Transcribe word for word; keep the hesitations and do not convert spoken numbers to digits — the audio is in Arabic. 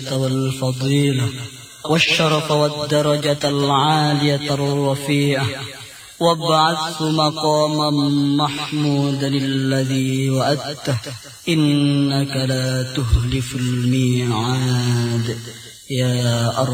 والفضيلة والشرف والدرجة العالية الرفيعة، وابعثه مقاما محمودا الذي وعدته إنك لا تخلف الميعاد يا